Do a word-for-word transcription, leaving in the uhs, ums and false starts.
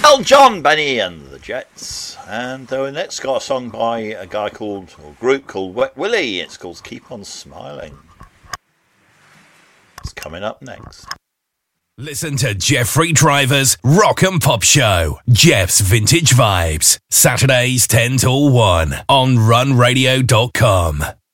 Elton John, Benny and the Jets. And uh, we next got a song by a guy called, or a group called Wet Willie. It's called Keep On Smiling. It's coming up next. Listen to Jeffrey Driver's Rock and Pop Show. Jeff's Vintage Vibes. Saturdays ten till one on run radio dot com.